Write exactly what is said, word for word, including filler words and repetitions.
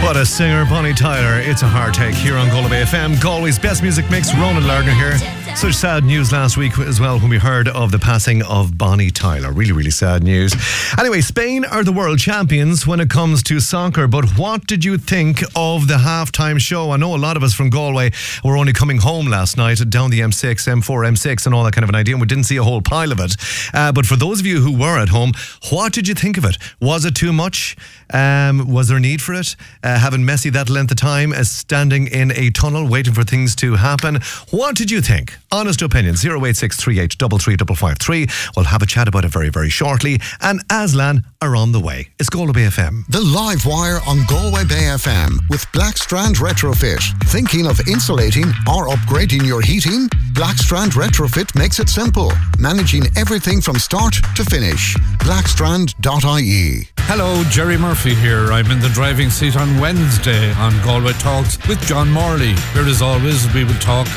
What a singer, Bonnie Tyler. It's a hard take here on Galway F M. Galway's best music mix. Ronan Lardner here. Such sad news last week as well when we heard of the passing of Bonnie Tyler. Really, really sad news. Anyway, Spain are the world champions when it comes to soccer. But what did you think of the halftime show? I know a lot of us from Galway were only coming home last night down the M six, M four, M six and all that kind of an idea. And we didn't see a whole pile of it. Uh, but for those of you who were at home, what did you think of it? Was it too much? Um, was there a need for it? Uh, having Messi that length of time as standing in a tunnel waiting for things to happen. What did you think? Honest opinion. zero eight six three eight three three five five three. We'll have a chat about it very, very shortly. And Aslan are on the way. It's Galway Bay F M. The Live Wire on Galway Bay F M with Blackstrand Retrofit. Thinking of insulating or upgrading your heating? Blackstrand Retrofit makes it simple. Managing everything from start to finish. blackstrand dot I E. Hello, Jerry Murphy here. I'm in the driving seat on Wednesday on Galway Talks with John Morley, where as always we will talk